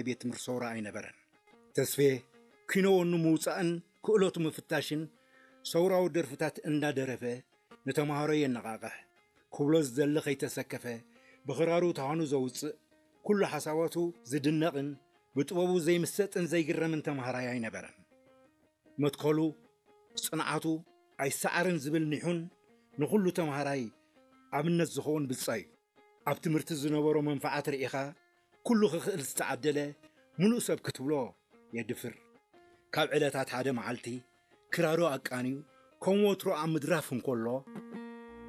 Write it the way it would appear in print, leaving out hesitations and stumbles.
ቤት ምርሶራ አይነበረን ተስፌ ኪኖውን ሙፃን ክእሎቱ መፍታሽን ሰውራው ደርፍታት እንዳደረፈ ነተማሃሮ የነቃቀህ ኩብሎ ዝደለ ከይተሰከፈ በኽራሩ ታኑ ዘውፅእ ኩሉ ሓሳባቱ ዝድነቕን ብጥበቡ ዘይምሰጥን ዘይግረምን ተማሃራይ አይነበረን መትከሉ ጽንዓቱ ኣይሰዓርን ዝብል ኒሑን ንኹሉ ተማሃራይ ኣብነት ዝኸውን ብጻይ ኣብ ትምህርቲ ዝነበሮ መንፋዓት ርኢኻ ኩሉ ክኽእል ዝተዓደለ ሙሉእ ሰብ ክትብሎ የድፍር ካብ ዕለታት ሓደ መዓልቲ ክራሮ ኣቃንዩ ከም ወትሮ ኣብ ምድራፍ እንከሎ